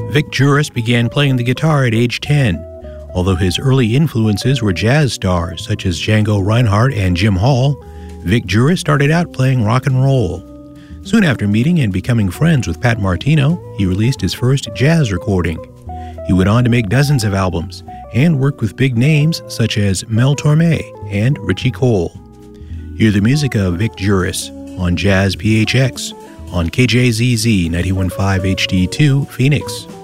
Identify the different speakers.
Speaker 1: Vic Juris began playing the guitar at age 10. Although his early influences were jazz stars such as Django Reinhardt and Jim Hall, Vic Juris started out playing rock and roll. Soon after meeting and becoming friends with Pat Martino, he released his first jazz recording. He went on to make dozens of albums and worked with big names such as Mel Torme and Richie Cole. Hear the music of Vic Juris on Jazz PHX on KJZZ 91.5 HD2 Phoenix.